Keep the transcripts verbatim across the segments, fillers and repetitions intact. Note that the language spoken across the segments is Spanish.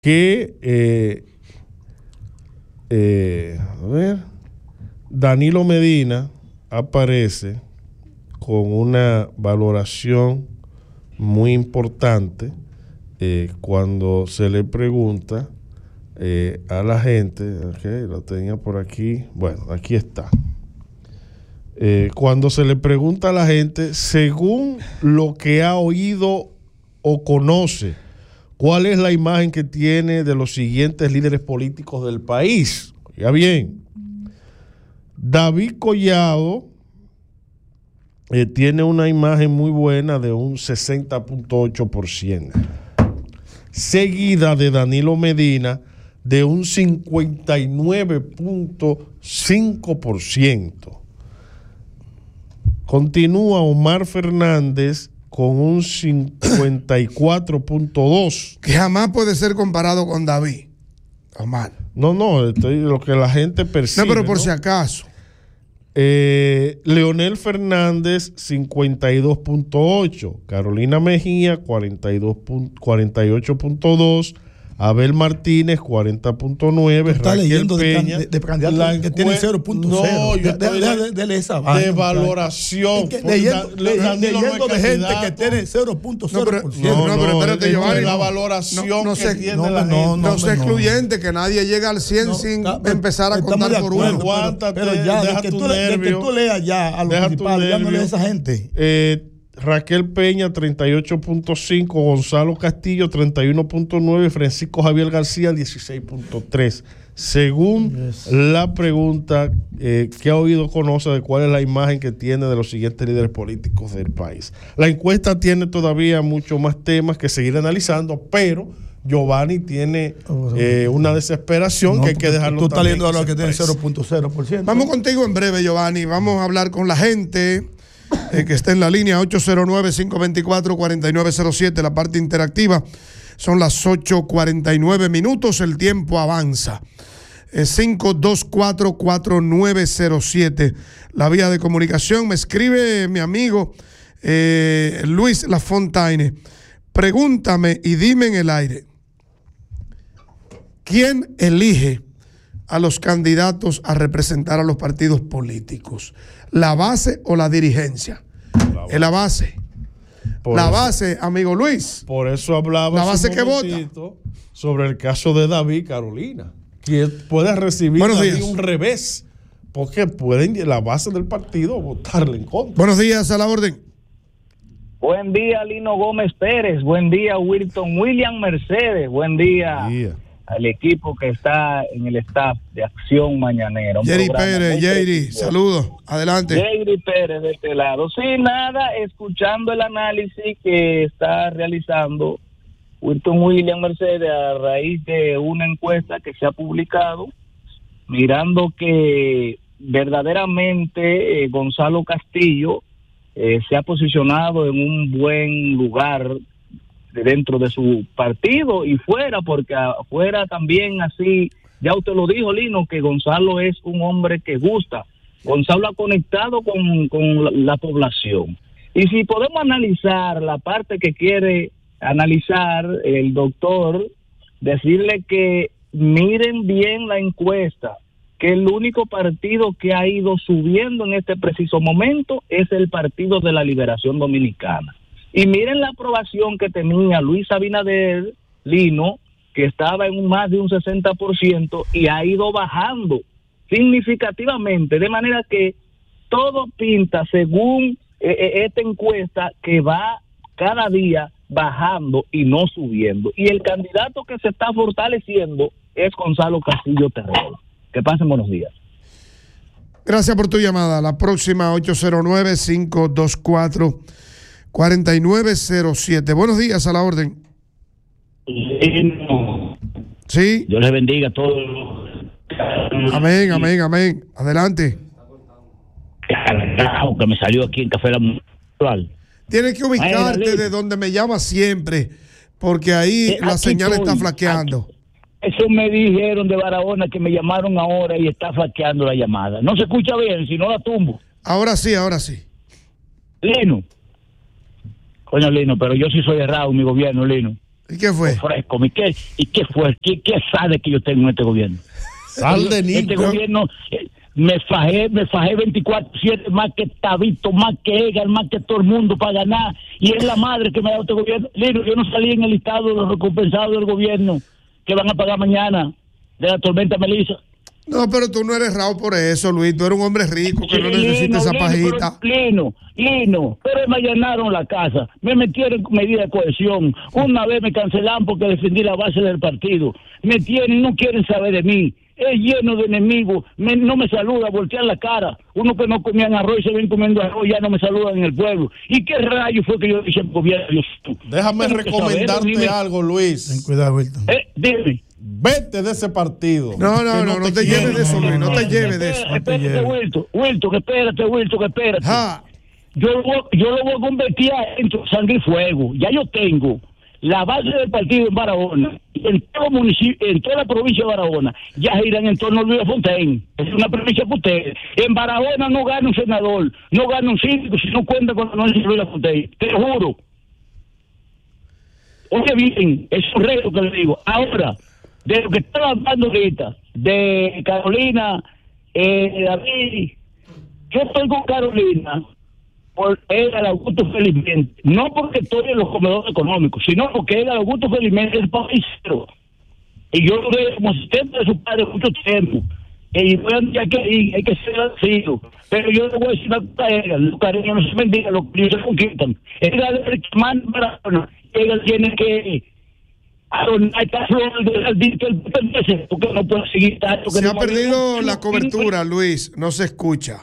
que eh, eh, a ver, Danilo Medina aparece con una valoración muy importante eh, cuando se le pregunta eh, a la gente, okay, lo tenía por aquí, bueno, aquí está. Eh, cuando se le pregunta a la gente, según lo que ha oído o conoce, ¿cuál es la imagen que tiene de los siguientes líderes políticos del país? Oiga bien, David Collado eh, tiene una imagen muy buena de un sesenta punto ocho por ciento, seguida de Danilo Medina de un cincuenta y nueve punto cinco por ciento. Continúa Omar Fernández con un cincuenta y cuatro punto dos. Que jamás puede ser comparado con David. Omar. No, no, estoy, lo que la gente percibe. No, pero por ¿no? si acaso. Eh, Leonel Fernández, cincuenta y dos punto ocho. Carolina Mejía, cuarenta y ocho punto dos. Abel Martínez, cuarenta punto nueve. Está leyendo Peña, de, de, de candidatos que tienen cero punto cero. No, yo de, de, de, de, de, esa de vaina, valoración. que, leyendo da, leyendo, leyendo no de gente que tiene cero punto cero por ciento. No, pero, no, no, pero espérate, no, Giovanni. La valoración no, no que se, tiene no, la no, gente. No, no sea excluyente, que nadie llega al cien no, sin está, empezar a contar por uno. Aguántate, pero, pero ya, deja de que, tu tú, de que tú leas ya a los principales, ya no leas a esa gente. Eh, Raquel Peña, treinta y ocho punto cinco, Gonzalo Castillo, treinta y uno punto nueve, Francisco Javier García, dieciséis punto tres. Según yes. la pregunta eh, que ha oído conoce de cuál es la imagen que tiene de los siguientes líderes políticos del país. La encuesta tiene todavía muchos más temas que seguir analizando, pero Giovanni tiene eh, una desesperación no, que hay que dejarlo. Tú estás leyendo a los que tienen cero punto cero por ciento. Vamos contigo en breve, Giovanni. Vamos a hablar con la gente eh, que está en la línea ocho cero nueve, cinco dos cuatro, cuatro nueve cero siete, la parte interactiva. Son las ocho cuarenta y nueve minutos, el tiempo avanza. Eh, cinco dos cuatro, cuatro nueve cero siete, la vía de comunicación. Me escribe mi amigo eh, Luis Lafontaine. Pregúntame y dime en el aire, ¿quién elige a los candidatos a representar a los partidos políticos? ¿La base o la dirigencia? La es la base. Por la eso, base, amigo Luis. Por eso hablaba la base que vota sobre el caso de David Carolina, que puede recibir un revés, porque pueden la base del partido votarle en contra. Buenos días, a la orden. Buen día, Lino Gómez Pérez. Buen día, Wilton William Mercedes. Buen día, día al equipo que está en el staff de Acción Mañanera. Jerry Pérez, Jerry, saludos. Adelante. Jerry Pérez de este lado. Sí, nada, escuchando el análisis que está realizando Wilton William Mercedes a raíz de una encuesta que se ha publicado, mirando que verdaderamente eh, Gonzalo Castillo Eh, se ha posicionado en un buen lugar de dentro de su partido y fuera, porque afuera también así, ya usted lo dijo, Lino, que Gonzalo es un hombre que gusta. Gonzalo ha conectado con, con la, la población. Y si podemos analizar la parte que quiere analizar el doctor, decirle que miren bien la encuesta, que el único partido que ha ido subiendo en este preciso momento es el Partido de la Liberación Dominicana. Y miren la aprobación que tenía Luis Abinader, Lino, que estaba en un más de un sesenta por ciento y ha ido bajando significativamente, de manera que todo pinta, según eh, esta encuesta, que va cada día bajando y no subiendo. Y el candidato que se está fortaleciendo es Gonzalo Castillo Terrero. Que pasen buenos días. Gracias por tu llamada. La próxima ocho cero nueve, cinco dos cuatro, cuatro nueve cero siete. Buenos días, a la orden. Sí. Dios les bendiga a todos. Amén, amén, amén. Adelante. Carajo, que me salió aquí en Café La Mutual. Tienes que ubicarte Ay, de donde me llamas siempre, porque ahí eh, la señal estoy, está flaqueando. Aquí. Eso me dijeron de Barahona, que me llamaron ahora y está flaqueando la llamada. No se escucha bien, si no la tumbo. Ahora sí, ahora sí. Lino. Coño, Lino, pero yo sí soy errado en mi gobierno, Lino. ¿Y qué fue? Fresco. ¿Y qué, y qué fue? ¿Qué, qué sabe que yo tengo en este gobierno? Sal de niño. Este gobierno, eh, me fajé, me fajé veinticuatro siete más que Tabito, más que Egan, más que todo el mundo para ganar. Y es la madre que me ha dado este gobierno. Lino, yo no salí en el listado de los recompensados del gobierno que van a pagar mañana de la tormenta Melissa. No, pero tú no eres raro por eso, Luis. Tú eres un hombre rico que sí, no necesita Lino, esa Lino, pajita. Pero, Lino, Lino, pero me allanaron la casa, me metieron con medida de cohesión. Una vez me cancelaron porque defendí la base del partido. Me tienen, no quieren saber de mí. Es lleno de enemigos, me, no me saluda, voltean la cara. Uno que no comían arroz y se ven comiendo arroz, ya no me saludan en el pueblo. ¿Y qué rayo fue que yo dije al gobierno? Déjame recomendarte saber, algo, Luis. Ten cuidado, Wilton. Eh, dime. Vete de ese partido. No, no, no, no, no te lleves de eso, Luis, no te lleves de eso. Espérate, Wilton, Wilton, espérate, Wilton, espérate. Ja. Yo, yo lo voy a convertir en sangre y fuego. Ya yo tengo la base del partido en Barahona, en todo municipio, en toda la provincia de Barahona, ya giran en torno a Luis Fontaine. Es una provincia para ustedes. En Barahona no gana un senador, no gana un síndico si no cuenta con la noche de Luis Fontaine. Te lo juro. Oye bien, es un reto que le digo. Ahora, de lo que estaba hablando ahorita, de Carolina, eh, David, yo estoy con Carolina por el Augusto Felizmente, no porque estoy en los comedores económicos, sino porque el Augusto Felizmente es paisero. Y yo lo veo como asistente de su padre mucho tiempo. Y bueno, ya que y hay que ser agradecido. Pero yo le voy a decir una cosa a él, los cariños no se bendigan, los niños se conquistan. Él es el que manda Maradona, él tiene que adornar esta flor del jardín que él pertenece, porque no puede seguir tanto. Se ha perdido la cobertura, Luis, no se escucha.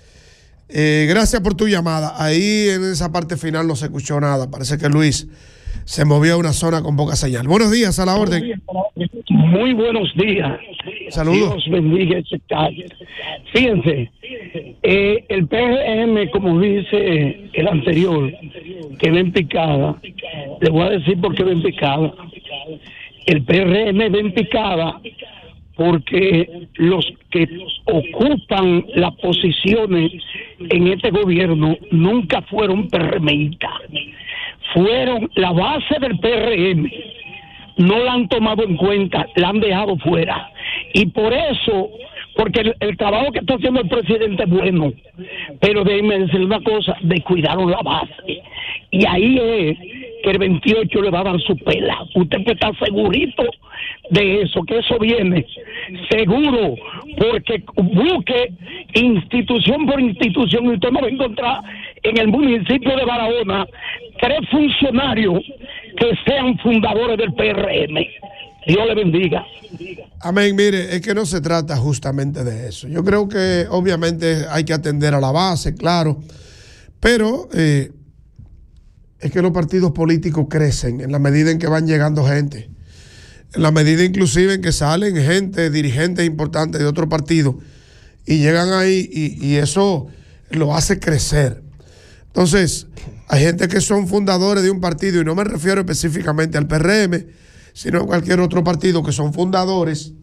Eh, gracias por tu llamada. Ahí en esa parte final no se escuchó nada. Parece que Luis se movió a una zona con poca señal. Buenos días, a la orden. Muy buenos días. Saludos. Dios bendiga ese calle. Fíjense, eh, el P R M, como dice el anterior, que ven picada, le voy a decir por qué ven picada. El P R M ven picada porque los que ocupan las posiciones en este gobierno nunca fueron PRMistas, fueron la base del P R M, no la han tomado en cuenta, la han dejado fuera, y por eso, porque el, el trabajo que está haciendo el presidente es bueno, pero déjenme decir una cosa, descuidaron la base, y ahí es que el veintiocho le va a dar su pela. Usted puede estar segurito de eso, que eso viene seguro, porque busque institución por institución y usted no va a encontrar en el municipio de Barahona tres funcionarios que sean fundadores del P R M. Dios le bendiga. Amén. Mire, es que no se trata justamente de eso. Yo creo que obviamente hay que atender a la base, claro, pero eh, es que los partidos políticos crecen en la medida en que van llegando gente, en la medida inclusive en que salen gente, dirigentes importantes de otro partido y llegan ahí y, y eso lo hace crecer. Entonces, hay gente que son fundadores de un partido, y no me refiero específicamente al P R M, sino a cualquier otro partido que son fundadores,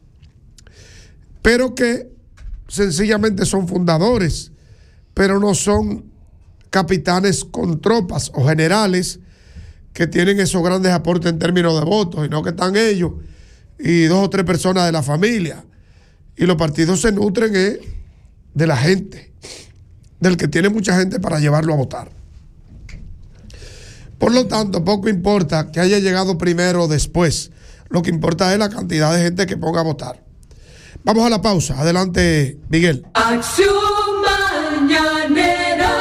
pero que sencillamente son fundadores, pero no son capitanes con tropas o generales que tienen esos grandes aportes en términos de votos, y no que están ellos y dos o tres personas de la familia. Y los partidos se nutren eh, de la gente, del que tiene mucha gente para llevarlo a votar. Por lo tanto, poco importa que haya llegado primero o después. Lo que importa es la cantidad de gente que ponga a votar. Vamos a la pausa. Adelante, Miguel. Acción Mañanera.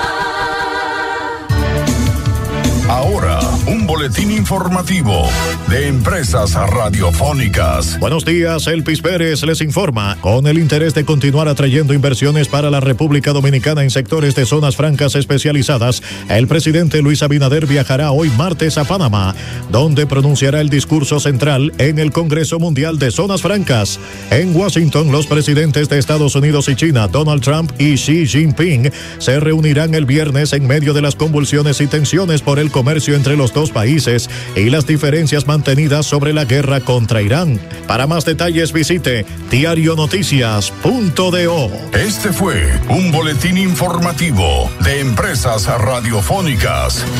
Ahora, un boletín informativo de Empresas Radiofónicas. Buenos días, Elpis Pérez les informa. Con el interés de continuar atrayendo inversiones para la República Dominicana en sectores de zonas francas especializadas, el presidente Luis Abinader viajará hoy martes a Panamá, donde pronunciará el discurso central en el Congreso Mundial de Zonas Francas. En Washington, los presidentes de Estados Unidos y China, Donald Trump y Xi Jinping, se reunirán el viernes en medio de las convulsiones y tensiones por el comercio entre los dos países y las diferencias mantenidas sobre la guerra contra Irán. Para más detalles visite diario noticias punto do. Este fue un boletín informativo de Empresas Radiofónicas.